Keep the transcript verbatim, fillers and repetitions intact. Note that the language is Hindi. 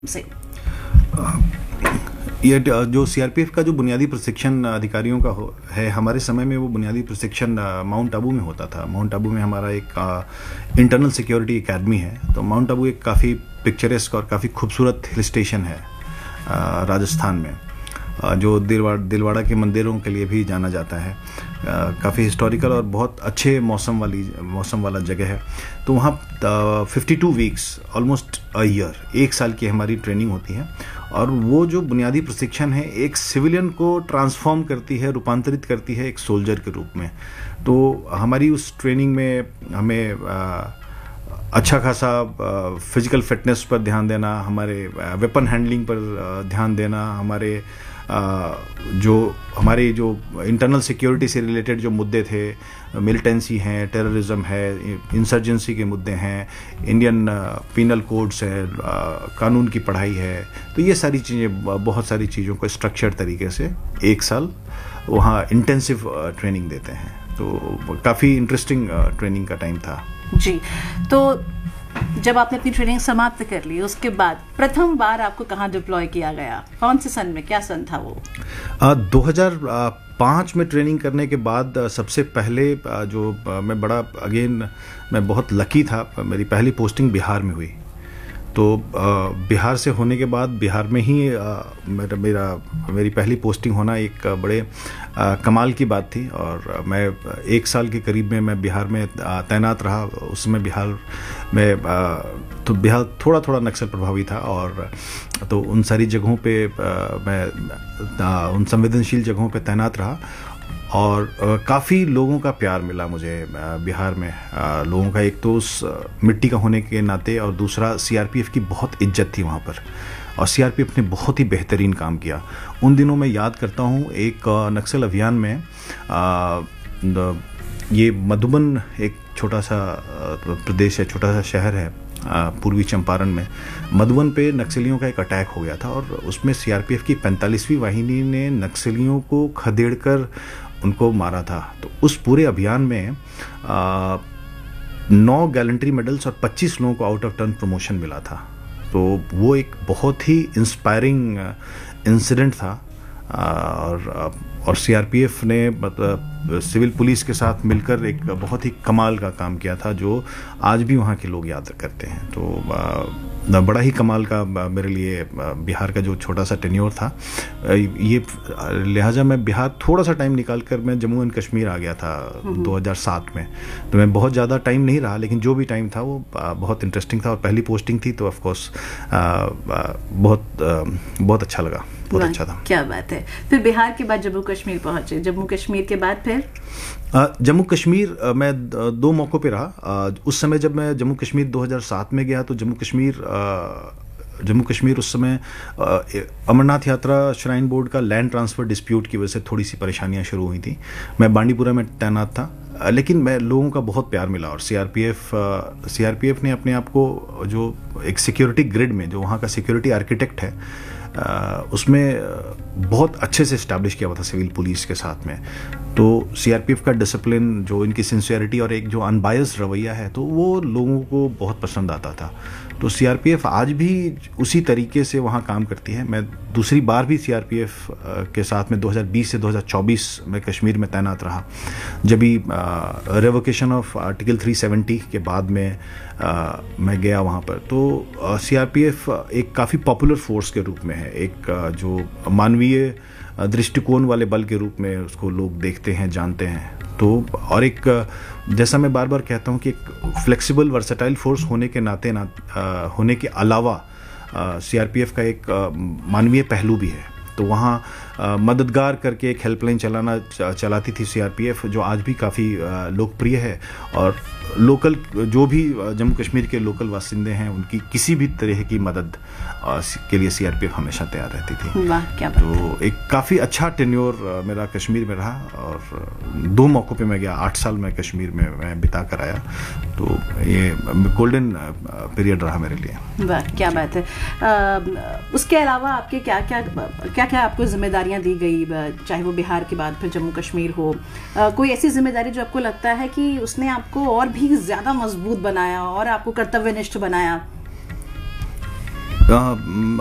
से ये जो सीआरपीएफ का जो बुनियादी प्रशिक्षण अधिकारियों का हो है, हमारे समय में वो बुनियादी प्रशिक्षण माउंट आबू में होता था। माउंट आबू में हमारा एक इंटरनल सिक्योरिटी एकेडमी है। तो माउंट आबू एक काफ़ी पिक्चरेस्क और काफ़ी खूबसूरत हिल स्टेशन है आ, राजस्थान में, आ, जो दिलवाड़ दिलवाड़ा के मंदिरों के लिए भी जाना जाता है। काफ़ी हिस्टोरिकल और बहुत अच्छे मौसम वाली मौसम वाला जगह है। तो वहाँ fifty two weeks almost a year, एक साल की हमारी ट्रेनिंग होती है। और वो जो बुनियादी प्रशिक्षण है एक सिविलियन को ट्रांसफॉर्म करती है, रूपांतरित करती है एक सोल्जर के रूप में। तो हमारी उस ट्रेनिंग में हमें आ, अच्छा खासा फिजिकल फिटनेस पर ध्यान देना, हमारे वेपन हैंडलिंग पर ध्यान देना, हमारे जो हमारे जो इंटरनल सिक्योरिटी से रिलेटेड जो मुद्दे थे, मिलिटेंसी हैं, टेररिज्म है, इंसर्जेंसी के मुद्दे हैं, इंडियन पीनल कोड्स है, कानून की पढ़ाई है। तो ये सारी चीज़ें, बहुत सारी चीज़ों को स्ट्रक्चर्ड तरीके से एक साल वहाँ इंटेंसिव ट्रेनिंग देते हैं। तो काफ़ी इंटरेस्टिंग ट्रेनिंग का टाइम था जी। तो जब आपने अपनी ट्रेनिंग समाप्त कर ली, उसके बाद प्रथम बार आपको कहाँ डिप्लॉय किया गया? कौन से सन में, क्या सन था वो? दो हज़ार पाँच में ट्रेनिंग करने के बाद सबसे पहले जो मैं बड़ा अगेन मैं बहुत लकी था, मेरी पहली पोस्टिंग बिहार में हुई। तो बिहार से होने के बाद बिहार में ही मेरा मेरा मेरी पहली पोस्टिंग होना एक बड़े आ, कमाल की बात थी। और मैं एक साल के करीब में मैं बिहार में तैनात रहा। उसमें बिहार में आ, तो बिहार थोड़ा थोड़ा नक्सल प्रभावी था, और तो उन सारी जगहों पे आ, मैं आ, उन संवेदनशील जगहों पे तैनात रहा। और काफ़ी लोगों का प्यार मिला मुझे बिहार में। आ, लोगों का एक तो उस मिट्टी का होने के नाते, और दूसरा सीआरपीएफ की बहुत इज्जत थी वहाँ पर, और सीआरपीएफ ने बहुत ही बेहतरीन काम किया। उन दिनों मैं याद करता हूँ एक नक्सल अभियान में आ, ये मधुबन एक छोटा सा प्रदेश है, छोटा सा शहर है पूर्वी चंपारण में। मधुबन पे नक्सलियों का एक अटैक हो गया था, और उसमें सीआरपीएफ की पैंतालीसवीं वाहिनी ने नक्सलियों को खदेड़कर उनको मारा था। तो उस पूरे अभियान में आ, नौ गैलेंट्री मेडल्स और पच्चीस लोगों को आउट ऑफ टर्न प्रमोशन मिला था। तो वो एक बहुत ही इंस्पायरिंग इंसिडेंट था। आ, और और सीआरपीएफ ने मतलब सिविल पुलिस के साथ मिलकर एक बहुत ही कमाल का काम किया था, जो आज भी वहाँ के लोग याद करते हैं। तो आ, बड़ा ही कमाल का मेरे लिए बिहार का जो छोटा सा टेन्योर था, ये लिहाजा मैं बिहार थोड़ा सा टाइम निकाल कर मैं जम्मू एंड कश्मीर आ गया था दो हज़ार सात में। तो मैं बहुत ज़्यादा टाइम नहीं रहा, लेकिन जो भी टाइम था वो बहुत इंटरेस्टिंग था, और पहली पोस्टिंग थी, तो ऑफकोर्स बहुत बहुत अच्छा लगा, बहुत अच्छा था। क्या बात है। फिर बिहार के बाद जम्मू कश्मीर पहुंचे, जम्मू कश्मीर के बाद फिर जम्मू कश्मीर मैं दो मौक़ों पे रहा। उस समय जब मैं जम्मू कश्मीर दो हज़ार सात में गया, तो जम्मू कश्मीर जम्मू कश्मीर उस समय अमरनाथ यात्रा श्राइन बोर्ड का लैंड ट्रांसफ़र डिस्प्यूट की वजह से थोड़ी सी परेशानियां शुरू हुई थी। मैं बांडीपुरा में तैनात था, लेकिन मैं लोगों का बहुत प्यार मिला। और सीआरपीएफ सीआरपीएफ ने अपने आप को जो एक सिक्योरिटी ग्रिड में, जो वहाँ का सिक्योरिटी आर्किटेक्ट है, Uh, उसमें बहुत अच्छे से इस्टेब्लिश किया हुआ था सिविल पुलिस के साथ में। तो सीआरपीएफ का डिसिप्लिन, जो इनकी सिंसियरिटी और एक जो अनबायस्ड रवैया है, तो वो लोगों को बहुत पसंद आता था। तो सीआरपीएफ आज भी उसी तरीके से वहाँ काम करती है। मैं दूसरी बार भी सीआरपीएफ के साथ में दो हज़ार बीस से दो हज़ार चौबीस में कश्मीर में तैनात रहा। जब भी रेवोकेशन ऑफ आर्टिकल तीन सौ सत्तर के बाद में आ, मैं गया वहाँ पर, तो सीआरपीएफ एक काफ़ी पॉपुलर फोर्स के रूप में है, एक आ, जो मानवीय दृष्टिकोण वाले बल के रूप में उसको लोग देखते हैं, जानते हैं। तो और एक, जैसा मैं बार बार कहता हूँ कि एक फ्लेक्सिबल वर्सेटाइल फोर्स होने के नाते ना आ, होने के अलावा सीआरपीएफ का एक आ, मानवीय पहलू भी है। तो वहाँ मददगार करके एक हेल्पलाइन चलाना चलाती थी सीआरपीएफ, जो आज भी काफ़ी लोकप्रिय है। और लोकल जो भी जम्मू कश्मीर के लोकल बासिंदे हैं, उनकी किसी भी तरह की मदद के लिए सीआरपीएफ हमेशा तैयार रहती थी। वाह, क्या बात। तो एक काफ़ी अच्छा टेन्योर मेरा कश्मीर में रहा, और दो मौक़ों पे मैं गया। आठ साल मैं कश्मीर में मैं बिता कर आया। तो ये गोल्डन पीरियड रहा मेरे लिए। वाह, क्या बात है। आ, उसके अलावा आपके क्या क्या क्या क्या आपको जिम्मेदारियां दी गई, चाहे वो बिहार के बाद फिर जम्मू कश्मीर हो? आ, कोई ऐसी जिम्मेदारी जो आपको लगता है कि उसने आपको और भी ज़्यादा मजबूत बनाया और आपको कर्तव्यनिष्ठ बनाया? अ,